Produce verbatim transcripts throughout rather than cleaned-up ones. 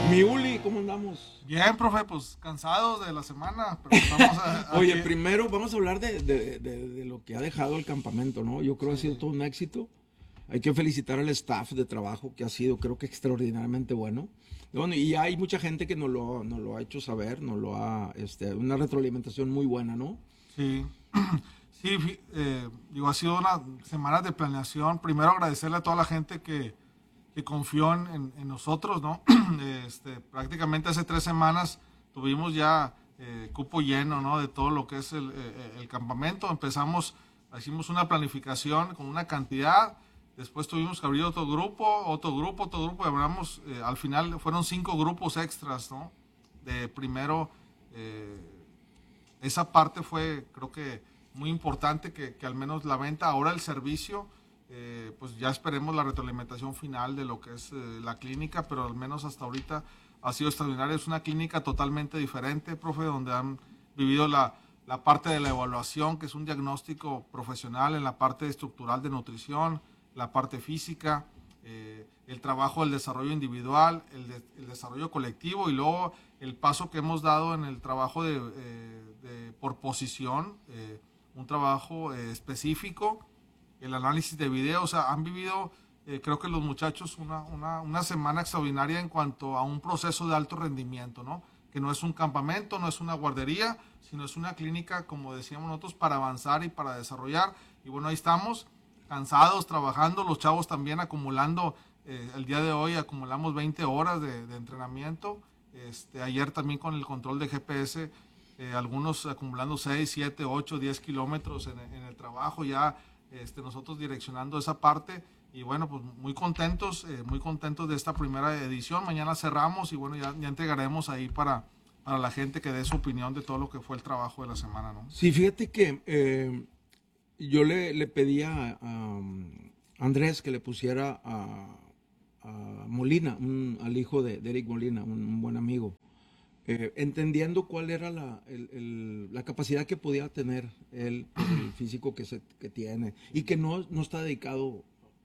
Mi Uli, ¿cómo andamos? Bien, profe, pues cansados de la semana, pero vamos a... a Oye, que- primero vamos a hablar de, de- de- de lo que ha dejado el campamento, ¿no? Yo creo que ha sido todo un éxito. Hay que felicitar al staff de trabajo que ha sido, creo que extraordinariamente bueno. Bueno, y hay mucha gente que nos lo, nos lo ha hecho saber, nos lo ha, este, una retroalimentación muy buena, ¿no? Sí, sí, fi- eh, digo, ha sido una semana de planeación. Primero agradecerle a toda la gente que, que confió en, en- en nosotros, ¿no? Este, prácticamente hace tres semanas tuvimos ya eh, cupo lleno, ¿no? De todo lo que es el, eh, el campamento. Empezamos, hicimos una planificación con una cantidad. Después tuvimos que abrir otro grupo, otro grupo, otro grupo. Y hablamos, eh, al final fueron cinco grupos extras, ¿no? De primero, eh, esa parte fue, creo que, muy importante que, que al menos la venta, ahora el servicio, eh, pues ya esperemos la retroalimentación final de lo que es eh, la clínica, pero al menos hasta ahorita ha sido extraordinario. Es una clínica totalmente diferente, profe, donde han vivido la, la parte de la evaluación, que es un diagnóstico profesional en la parte estructural de nutrición, la parte física, eh, el trabajo del desarrollo individual, el, de, el, desarrollo colectivo y luego el paso que hemos dado en el trabajo de, eh, de por posición, eh, un trabajo eh, específico, el análisis de video. O sea, han vivido, eh, creo que los muchachos, una, una, una semana extraordinaria en cuanto a un proceso de alto rendimiento, ¿no? Que no es un campamento, no es una guardería, sino es una clínica, como decíamos nosotros, para avanzar y para desarrollar. Y bueno, ahí estamos, cansados, trabajando, los chavos también acumulando, eh, el día de hoy acumulamos veinte horas de, de entrenamiento. Este, ayer también con el control de G P S, eh, algunos acumulando seis, siete, ocho, diez kilómetros en, en el trabajo, ya este, nosotros direccionando esa parte. Y bueno, pues muy contentos, eh, muy contentos de esta primera edición. Mañana cerramos y bueno, ya, ya entregaremos ahí para, para la gente que dé su opinión de todo lo que fue el trabajo de la semana, ¿no? Sí, fíjate que eh, yo le, le pedí a, a Andrés que le pusiera a, a Molina, un- al hijo de, de Eric Molina, un, un buen amigo, eh, entendiendo cuál era la, el- el- la capacidad que podía tener él por el físico que, se, que tiene y que no, no está dedicado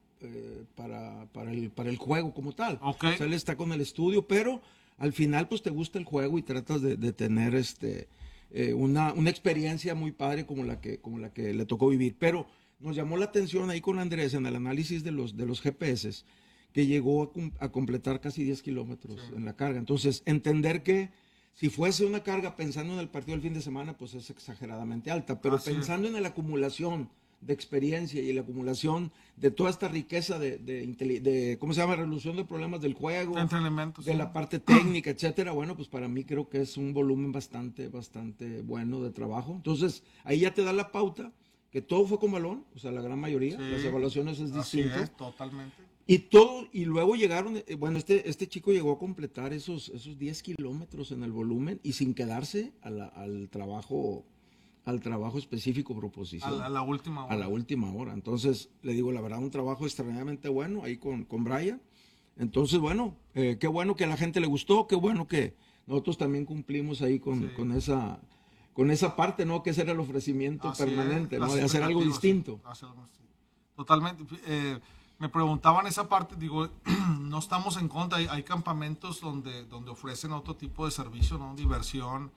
eh, para, para, el, para el juego como tal. Ok. O sea, él está con el estudio, pero al final pues te gusta el juego y tratas de, de tener este, eh, una, una experiencia muy padre como la, que, como la que le tocó vivir. Pero nos llamó la atención ahí con Andrés en el análisis de los, de los G P S que llegó a, cum- a completar casi diez kilómetros Sí. en la carga. Entonces, entender que si fuese una carga pensando en el partido del fin de semana, pues es exageradamente alta, pero Así es. pensando en la acumulación de experiencia y la acumulación de toda esta riqueza de, de, inteli- de, ¿cómo se llama? Resolución de problemas del juego, De entrenamiento, de sí. la parte técnica, etcétera. Bueno, pues para mí creo que es un volumen bastante, bastante bueno de trabajo. Entonces, ahí ya te da la pauta que todo fue con balón, o sea, la gran mayoría, Sí. las evaluaciones es Así distinto. es, totalmente. Y todo, y luego llegaron, eh, bueno, este, este chico llegó a completar esos, esos diez kilómetros en el volumen y sin quedarse a la- al trabajo, al trabajo específico A proposición. la, a la última hora. A la última hora. Entonces, le digo, la verdad, un trabajo extraordinariamente bueno ahí con, con Brian. Entonces, bueno, eh, qué bueno que a la gente le gustó, qué bueno que nosotros también cumplimos ahí con, Sí. con esa, con esa parte, ¿no? Que ese era el ofrecimiento Así permanente, es, ¿no? las De hacer algo expectativas, distinto. hacer algo distinto. Totalmente. Eh, me preguntaban esa parte, digo, no estamos en contra, hay, hay campamentos donde, donde ofrecen otro tipo de servicio, ¿no? Diversión,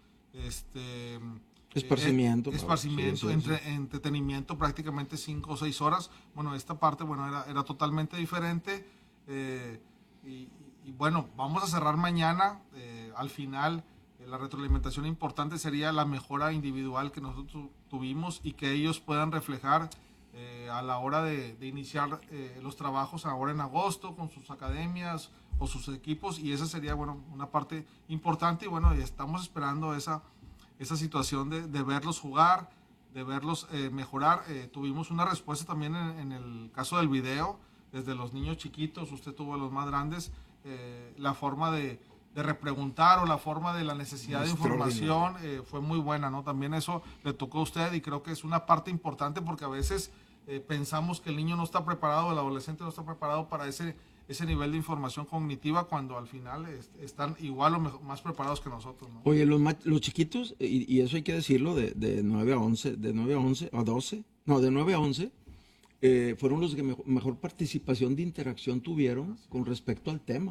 este, Esparcimiento, eh, ¿no? esparcimiento, Sí, sí, entre, sí. entretenimiento prácticamente cinco o seis horas. Bueno, esta parte, bueno, era, era totalmente diferente. eh, y, y bueno, vamos a cerrar mañana. eh, al final, eh, la retroalimentación importante sería la mejora individual que nosotros tu- tuvimos y que ellos puedan reflejar eh, a la hora de, de iniciar eh, los trabajos ahora en agosto con sus academias o sus equipos, y esa sería, bueno, una parte importante. Y bueno, estamos esperando esa, esa situación de, de verlos jugar, de verlos eh, mejorar. Eh, tuvimos una respuesta también en, en el caso del video, desde los niños chiquitos, usted tuvo a los más grandes, eh, la forma de, de repreguntar o la forma de la necesidad de información eh, fue muy buena, ¿no? También eso le tocó a usted y creo que es una parte importante porque a veces eh, pensamos que el niño no está preparado, el adolescente no está preparado para ese, ese nivel de información cognitiva cuando al final es, están igual o mejor, más preparados que nosotros, ¿no? Oye, los, ma- los chiquitos, y, y eso hay que decirlo, de, de nueve a once, de nueve a once, a doce, no, de nueve a once, eh, fueron los que mejor, mejor participación de interacción tuvieron Así con respecto al tema. Así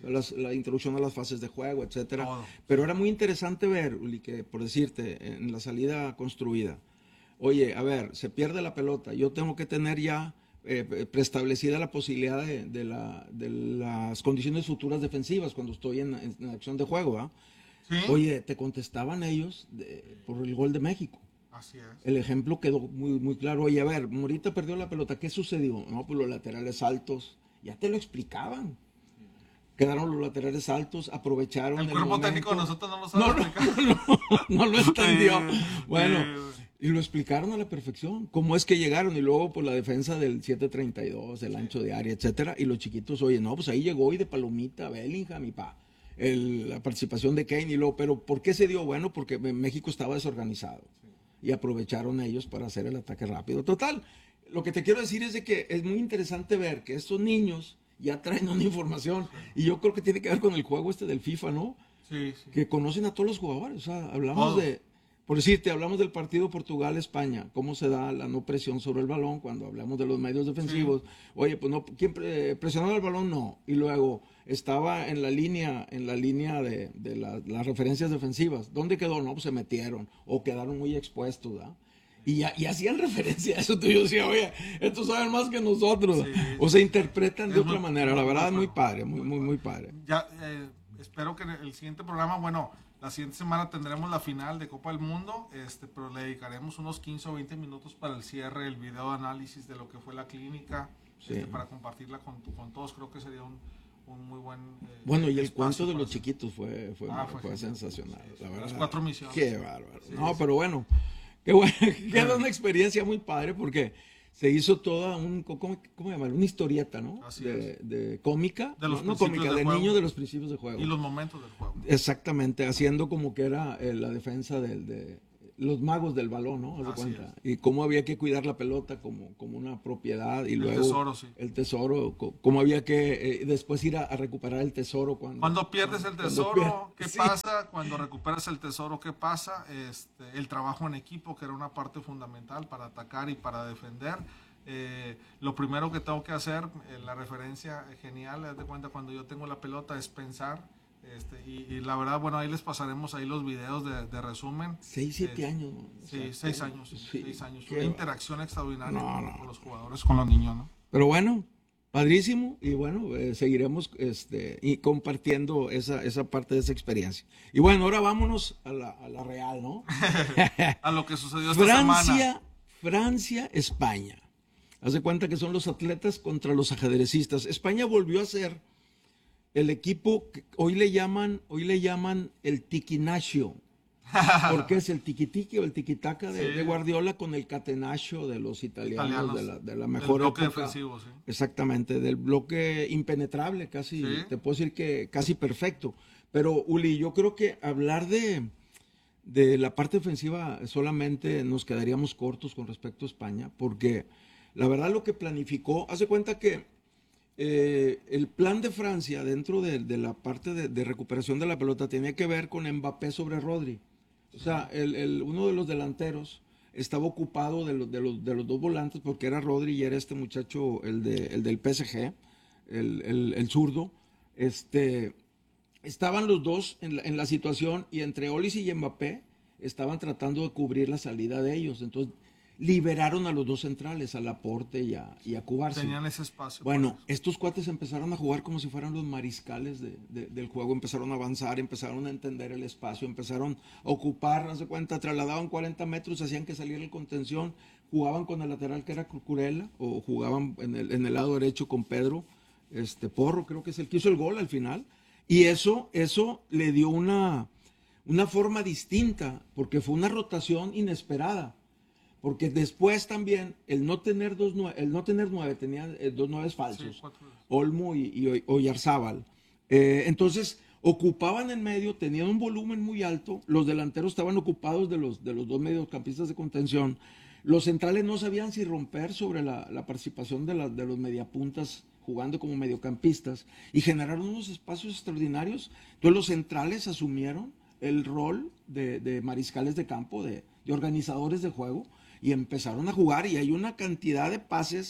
las, la introducción a las fases de juego, etcétera. Todo. Pero era muy interesante ver, Uli, que por decirte, en la salida construida, oye, a ver, se pierde la pelota, yo tengo que tener ya eh, preestablecida la posibilidad de, de, la, de las condiciones futuras defensivas cuando estoy en, en, en acción de juego, ¿ah? ¿Sí? Oye, te contestaban ellos de, por el gol de México. Así es. El ejemplo quedó muy, muy claro. Oye, a ver, Morita perdió la pelota, ¿qué sucedió? No, pues los laterales altos, ya te lo explicaban. Quedaron los laterales altos, aprovecharon el, el cuerpo momento. técnico de nosotros no lo sabe no, explicar. No, no, no lo entendió. Sí, Bueno, sí. y lo explicaron a la perfección. ¿Cómo es que llegaron? Y luego, pues, la defensa del siete treinta y dos, el ancho de área, etcétera. Y los chiquitos, oye, no, pues ahí llegó y de palomita, Bellingham y pa. El, la participación de Kane y luego, pero ¿por qué se dio? Bueno, porque México estaba desorganizado. Sí. Y aprovecharon ellos para hacer el ataque rápido. Total, lo que te quiero decir es de que es muy interesante ver que estos niños ya traen una información. Sí. Y yo creo que tiene que ver con el juego este del FIFA, ¿no? Sí, sí. Que conocen a todos los jugadores. O sea, hablamos Todos. de, por decirte, hablamos del partido Portugal-España, cómo se da la no presión sobre el balón cuando hablamos de los medios defensivos. Sí. Oye, pues no, ¿quién presionó el balón? No. Y luego estaba en la línea, en la línea de, de la, las referencias defensivas. ¿Dónde quedó? No, pues se metieron o quedaron muy expuestos, ¿verdad? Y, ya, y hacían referencia a eso. Tú y yo decía, oye, estos saben más que nosotros. Sí. O se interpretan es de otra muy, manera. La verdad, es muy padre, muy, muy, muy padre. Ya, eh, espero que en el siguiente programa, bueno, la siguiente semana tendremos la final de Copa del Mundo, este, pero le dedicaremos unos quince o veinte minutos para el cierre, el video de análisis de lo que fue la clínica, sí. este, para compartirla con, con todos. Creo que sería un, un muy buen... Eh, bueno, y el cuento de los hacer. chiquitos fue, fue, ah, fue, fue sensacional. Sí, la verdad. Las cuatro misiones. Qué bárbaro. Sí, no, sí. pero bueno, qué bueno. Queda una experiencia muy padre porque se hizo toda un, ¿cómo, cómo llamarlo? Una historieta, ¿no? Así de, es. de cómica, de los no, no cómica, de, de niño de los principios de juego. Y los momentos del juego. Exactamente, haciendo como que era eh, la defensa del, de los magos del balón, ¿no? ¿Haz de cuenta? Es. Y cómo había que cuidar la pelota como, como una propiedad y el luego tesoro, sí. el tesoro, cómo había que eh, después ir a, a recuperar el tesoro cuando... Cuando pierdes el tesoro, pier... ¿qué sí. pasa? Cuando recuperas el tesoro, ¿qué pasa? Este, el trabajo en equipo, que era una parte fundamental para atacar y para defender. Eh, lo primero que tengo que hacer, eh, la referencia genial, haz de cuenta, cuando yo tengo la pelota es pensar, este, y, y la verdad, bueno, ahí les pasaremos ahí los videos de, de resumen. Seis, siete eh, años, ¿no? Sí, o sea, seis años, sí, sí, seis años. qué Una va. interacción extraordinaria no, con, no. con los jugadores, con los niños, ¿no? Pero bueno, padrísimo, y bueno, eh, seguiremos este, y compartiendo esa, esa parte de esa experiencia. Y bueno, ahora vámonos a la, a la real, ¿no? A lo que sucedió esta Francia, semana. Francia, España. Haz de cuenta que son los atletas contra los ajedrecistas. España volvió a ser el equipo que hoy le llaman, hoy le llaman el tiquinacio. Porque es el tiquitiqui o el tiquitaca de, sí. de Guardiola con el catenaccio de los italianos, italianos de, la, de la mejor del bloque época. Defensivo, sí. Exactamente, del bloque impenetrable, casi, sí. te puedo decir que casi perfecto. Pero, Uli, yo creo que hablar de, de la parte ofensiva solamente nos quedaríamos cortos con respecto a España, porque la verdad lo que planificó, hace cuenta que eh, el plan de Francia dentro de, de la parte de, de recuperación de la pelota tenía que ver con Mbappé sobre Rodri. O sea, el, el, uno de los delanteros estaba ocupado de, lo, de, los, de los dos volantes porque era Rodri y era este muchacho, el, de, el del P S G, el, el, el zurdo. Este, estaban los dos en la, en la situación y entre Olise y Mbappé estaban tratando de cubrir la salida de ellos. Entonces liberaron a los dos centrales, a Laporte y a, y a Cubarsí. Tenían ese espacio. Bueno, estos cuates empezaron a jugar como si fueran los mariscales de, de, del juego, empezaron a avanzar, empezaron a entender el espacio, empezaron a ocupar, no se cuenta, trasladaban cuarenta metros, hacían que saliera el contención, jugaban con el lateral que era Cucurella, o jugaban en el, en el lado derecho con Pedro, este Porro, creo que es el que hizo el gol al final, y eso, eso le dio una, una forma distinta, porque fue una rotación inesperada. Porque después también el no tener dos nueve, el no tener nueve tenía eh, dos nueves falsos, sí, Olmo y, y Oyarzábal. Eh, entonces ocupaban en medio, tenían un volumen muy alto, los delanteros estaban ocupados de los, de los dos mediocampistas de contención, los centrales no sabían si romper sobre la, la participación de, la, de los mediapuntas jugando como mediocampistas y generaron unos espacios extraordinarios. Entonces los centrales asumieron el rol de, de mariscales de campo, de, de organizadores de juego, y empezaron a jugar y hay una cantidad de pases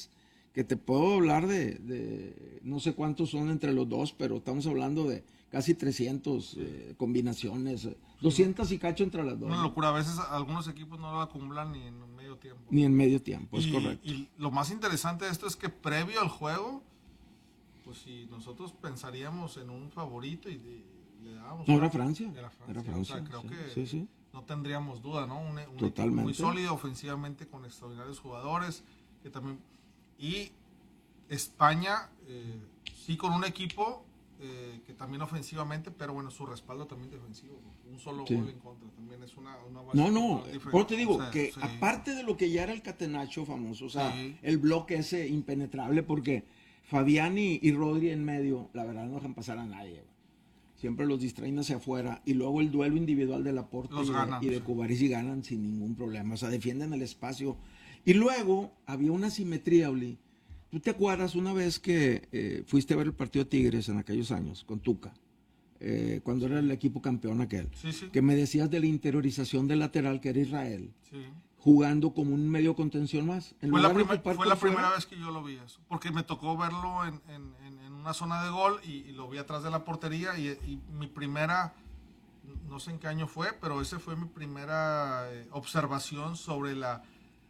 que te puedo hablar de, de no sé cuántos son entre los dos, pero estamos hablando de casi trescientas eh, combinaciones, eh, doscientas y cacho entre las dos. Una ¿no? locura, a veces algunos equipos no lo acumulan ni en medio tiempo. Ni en medio tiempo, es y, correcto. Y lo más interesante de esto es que previo al juego, pues si nosotros pensaríamos en un favorito y de, le dábamos... No, una, era Francia. Era Francia. Era Francia. O sea, creo sí, que sí, sí. no tendríamos duda, ¿no? Un, un Totalmente. equipo muy sólido ofensivamente con extraordinarios jugadores. Que también, y España, eh, sí con un equipo eh, que también ofensivamente, pero bueno, su respaldo también defensivo. Un solo sí. gol en contra también es una, una base. No, no, pero te digo o sea, que sí. aparte de lo que ya era el catenacho famoso, o sea, sí. el bloque ese impenetrable, porque Fabián y, y Rodri en medio, la verdad no dejan pasar a nadie. Siempre los distraen hacia afuera y luego el duelo individual de Laporte y, ganan, y de sí. Cubaris y ganan sin ningún problema, o sea, defienden el espacio. Y luego había una simetría, Oli. ¿Tú te acuerdas una vez que eh, fuiste a ver el partido de Tigres en aquellos años con Tuca? Eh, cuando sí. era el equipo campeón aquel. Sí, sí. Que me decías de la interiorización del lateral que era Israel. Sí. Jugando como un medio contención más. En fue la, primer, fue la primera vez que yo lo vi eso. Porque me tocó verlo en, en, en una zona de gol y, y lo vi atrás de la portería. Y, y mi primera, no sé en qué año fue, pero esa fue mi primera eh, observación sobre la...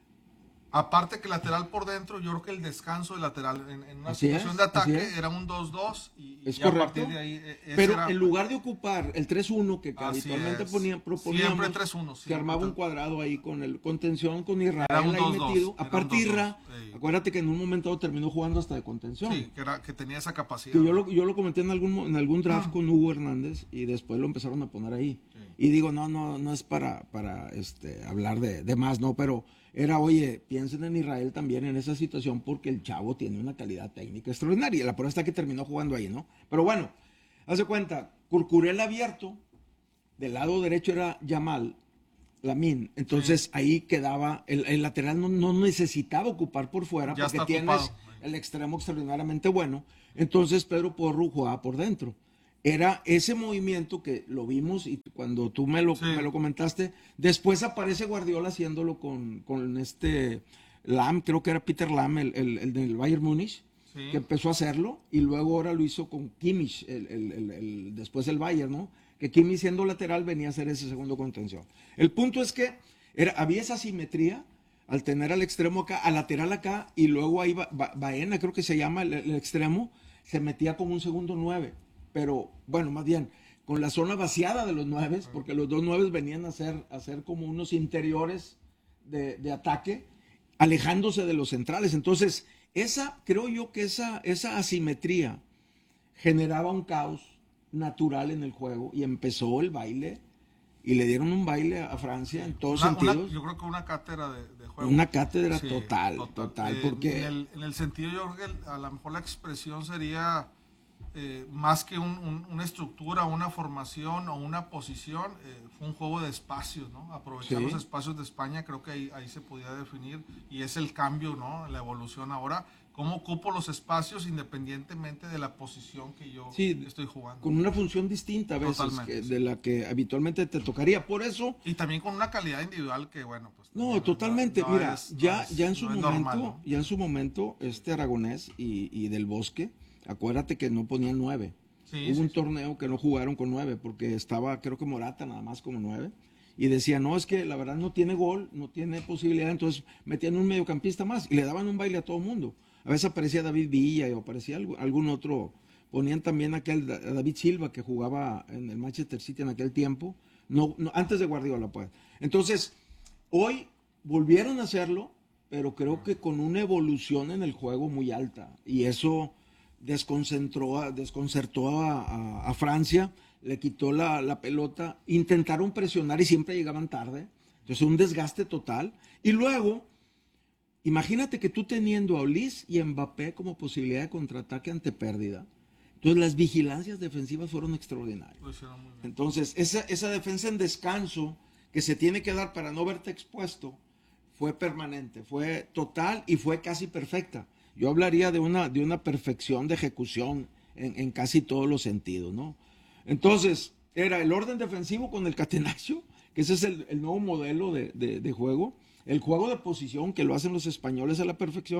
Aparte que lateral por dentro, yo creo que el descanso de lateral en, en una así situación es, de ataque era un dos dos y, es y correcto. A partir de ahí... Pero era, en lugar de ocupar el tres uno que habitualmente ponían, proponíamos, siempre tres uno, que armaba un cuadrado ahí con el contención con Israel era un ahí dos dos, metido. Era Aparte Irra, acuérdate que en un momento terminó jugando hasta de contención. Sí, que, era, que tenía esa capacidad. Que yo, lo, yo lo comenté en algún, en algún draft ah. con Hugo Hernández y después lo empezaron a poner ahí. Sí. Y digo, no, no, no es para, para este, hablar de, de más, no, pero... Era, oye, piensen en Israel también en esa situación porque el chavo tiene una calidad técnica extraordinaria. La prueba está que terminó jugando ahí, ¿no? Pero bueno, hace cuenta, Curcurel abierto, del lado derecho era Yamal, Lamine. Entonces sí. ahí quedaba, el, el lateral no, no necesitaba ocupar por fuera ya porque tienes ocupado. El extremo extraordinariamente bueno. Entonces Pedro Porro jugaba por dentro. Era ese movimiento que lo vimos y cuando tú me lo, sí. me lo comentaste, después aparece Guardiola haciéndolo con, con este Lam, creo que era Peter Lam, el, el, el del Bayern Múnich, sí. que empezó a hacerlo y luego ahora lo hizo con Kimmich, el, el, el, el, después el Bayern, ¿no? Que Kimmich siendo lateral venía a hacer ese segundo contención. El punto es que era, había esa simetría al tener al extremo acá, al lateral acá y luego ahí ba, ba, Baena, creo que se llama el, el extremo, se metía como un segundo nueve. Pero, bueno, más bien, con la zona vaciada de los nueves, porque los dos nueves venían a ser, a ser como unos interiores de, de ataque, alejándose de los centrales. Entonces, esa, creo yo que esa, esa asimetría generaba un caos natural en el juego y empezó el baile y le dieron un baile a Francia en todos una, sentidos. Una, yo creo que una cátedra de, de juego. Una cátedra sí, total, total, total, eh, porque... En el, en el sentido, yo creo que a lo mejor la expresión sería... Eh, más que un, un, una estructura, una formación o una posición, eh, fue un juego de espacios, ¿no? Aprovechar sí. los espacios de España, creo que ahí, ahí se podía definir y es el cambio, ¿no? La evolución ahora, cómo ocupo los espacios independientemente de la posición que yo sí, estoy jugando. Con una función distinta a veces que, de la que habitualmente te tocaría, por eso... Y también con una calidad individual que, bueno, pues... No, no totalmente, no, no mira, es, ya, no es, ya en su momento, normal, ¿no? ya en su momento, este Aragonés y, y Del Bosque, acuérdate que no ponían nueve. Sí, Hubo sí, un sí. torneo que no jugaron con nueve porque estaba, creo que Morata nada más como nueve. Y decía, no, es que la verdad no tiene gol, no tiene posibilidad. Entonces metían un mediocampista más y le daban un baile a todo el mundo. A veces aparecía David Villa o aparecía algún otro. Ponían también aquel David Silva que jugaba en el Manchester City en aquel tiempo. No, no, antes de Guardiola, pues. Entonces, hoy volvieron a hacerlo, pero creo que con una evolución en el juego muy alta. Y eso... desconcentró a, desconcertó a, a, a Francia, le quitó la, la pelota, intentaron presionar y siempre llegaban tarde, entonces un desgaste total, y luego, imagínate que tú teniendo a Olise y a Mbappé como posibilidad de contraataque ante pérdida, entonces las vigilancias defensivas fueron extraordinarias, entonces esa, esa defensa en descanso que se tiene que dar para no verte expuesto, fue permanente, fue total y fue casi perfecta. Yo hablaría de una, de una perfección de ejecución en, en casi todos los sentidos, ¿no? Entonces, era el orden defensivo con el catenaccio, que ese es el, el nuevo modelo de, de, de juego, el juego de posición que lo hacen los españoles a la perfección,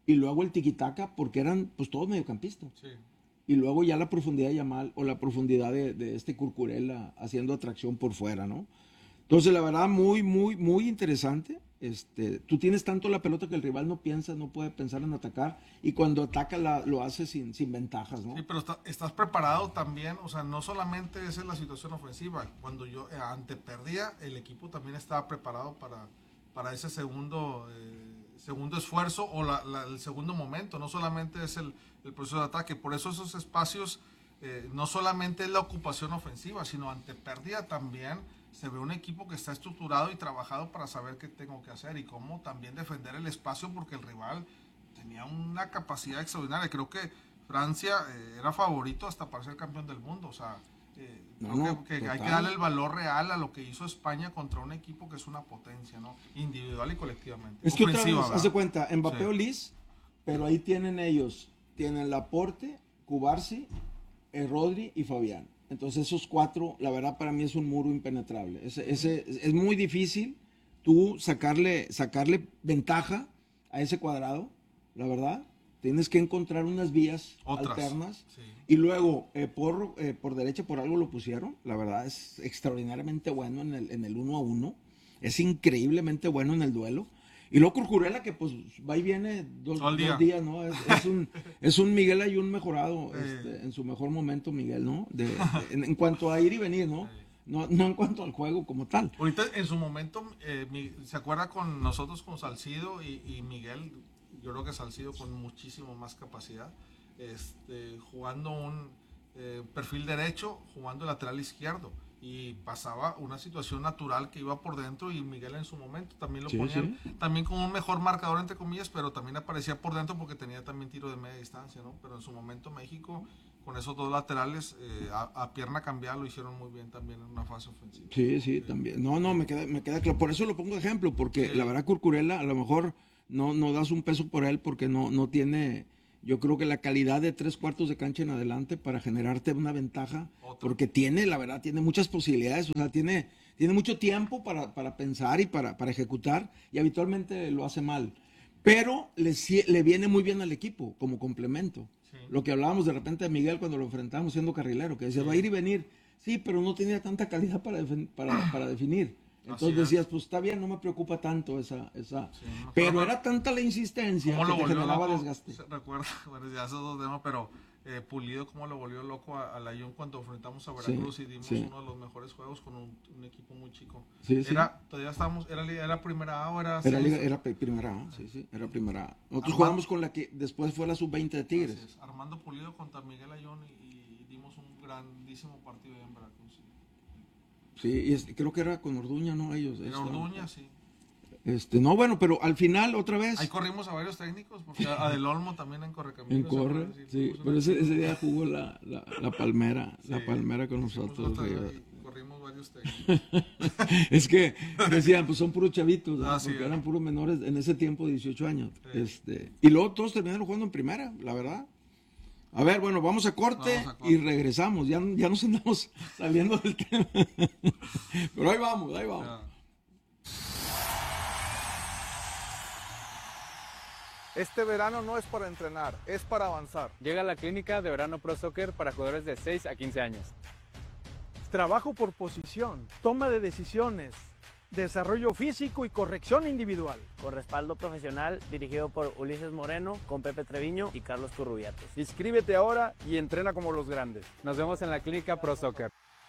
y luego el tiquitaca, porque eran pues todos mediocampistas. Sí. Y luego ya la profundidad de Yamal o la profundidad de, de este Cucurella haciendo atracción por fuera, ¿no? Entonces, la verdad, muy, muy, muy interesante. Este, tú tienes tanto la pelota que el rival no piensa, no puede pensar en atacar, y cuando ataca la, lo hace sin, sin ventajas, ¿no? Sí, pero está, estás preparado también, o sea, no solamente esa es la situación ofensiva. Cuando yo eh, ante perdía, el equipo también estaba preparado para, para ese segundo, eh, segundo esfuerzo o la, la, el segundo momento. No solamente es el, el proceso de ataque, por eso esos espacios eh, no solamente es la ocupación ofensiva, sino ante pérdida también se ve un equipo que está estructurado y trabajado para saber qué tengo que hacer y cómo también defender el espacio, porque el rival tenía una capacidad extraordinaria. Creo que Francia eh, era favorito hasta para ser campeón del mundo. O sea, eh, No, creo no, que, que hay total. que darle el valor real a lo que hizo España contra un equipo que es una potencia, ¿no? Individual y colectivamente. Es que otra vez, ¿verdad? haz de cuenta, Mbappé Sí. o Liz, pero ahí tienen ellos, tienen Laporte, Cubarsi, eh, Rodri y Fabián. Entonces esos cuatro, la verdad para mí es un muro impenetrable. Ese, ese, es muy difícil tú sacarle, sacarle ventaja a ese cuadrado, la verdad. Tienes que encontrar unas vías Otras, alternas. sí. Y luego, eh, por, eh, por derecha, por algo lo pusieron. La verdad es extraordinariamente bueno en el, en el uno a uno. Es increíblemente bueno en el duelo. Y luego Cucurella, que pues va y viene dos, Todo el día. dos días, ¿no? Es, es, un, es un Miguel Ayun mejorado, Eh. este, en su mejor momento, Miguel, ¿no? De, de- en, en cuanto a ir y venir, ¿no? No, no en cuanto al juego como tal. Ahorita en su momento, eh, mi- se acuerda con nosotros con Salcido y, y Miguel, yo creo que Salcido con muchísimo más capacidad, este, jugando un eh, perfil derecho, jugando lateral izquierdo, y pasaba una situación natural que iba por dentro, y Miguel en su momento también lo Sí, ponían sí. también con un mejor marcador entre comillas, pero también aparecía por dentro porque tenía también tiro de media distancia, ¿no? Pero en su momento México con esos dos laterales eh, a, a pierna cambiada lo hicieron muy bien también en una fase ofensiva. Sí, sí, también. No, no, me queda, me queda claro. Por eso lo pongo de ejemplo, porque Sí. la verdad Cucurella a lo mejor no, no das un peso por él porque no, no tiene, yo creo que la calidad de tres cuartos de cancha en adelante para generarte una ventaja, Otra. porque tiene, la verdad, tiene muchas posibilidades, o sea, tiene, tiene mucho tiempo para, para pensar y para, para ejecutar, y habitualmente lo hace mal. Pero le, sie- le viene muy bien al equipo como complemento. Sí. Lo que hablábamos de repente de Miguel cuando lo enfrentábamos siendo carrilero, que decía, va a ir y venir. Sí, pero no tenía tanta calidad para, defen- para, para definir. Entonces Así es. decías, pues está bien, no me preocupa tanto esa... esa. Sí, me pero acuerdo- era tanta la insistencia ¿Cómo que lo te volvió generaba loco? desgaste. Se- Recuerdo, bueno, ya esos dos temas, pero eh, Pulido cómo lo volvió loco a, a la Jun cuando enfrentamos a Veracruz Sí, y dimos sí. uno de los mejores juegos con un, un equipo muy chico. Sí, sí. Era, todavía estábamos, era, liga- era primera A o era... Era, seis? liga- era pe- primera A, sí, sí, era primera A. Nosotros Armando- jugamos con la que después fue la sub veinte de Así Tigres. es, Armando Pulido contra Miguel Ayón y, y dimos un grandísimo partido en Veracruz. Sí, y es- creo que era con Orduña, ¿no? Ellos. Era estaban. Orduña, sí. Este, no, bueno, pero al final, otra vez... Ahí corrimos a varios técnicos, porque a, a Del Olmo también en Correcaminos. En corre, ¿se acuerdan? sí, fuimos pero una- ese, ese día jugó la, la, la palmera, sí, la palmera con hicimos nosotros. otra sí. vez y corrimos varios técnicos. Es que decían, pues son puros chavitos, ¿no? Ah, sí, porque eh. eran puros menores en ese tiempo, dieciocho años. Sí. Este, y luego todos terminaron jugando en primera, la verdad. A ver, bueno, vamos a corte, Vamos a corte. y regresamos. Ya, ya nos andamos saliendo del tema. Pero ahí vamos, ahí vamos. Ya. Este verano no es para entrenar, es para avanzar. Llega a la clínica de verano Pro Soccer para jugadores de seis a quince años. Trabajo por posición, toma de decisiones, desarrollo físico y corrección individual. Con respaldo profesional dirigido por Ulises Moreno, con Pepe Treviño y Carlos Turrubiates. Inscríbete ahora y entrena como los grandes. Nos vemos en la clínica Pro Soccer.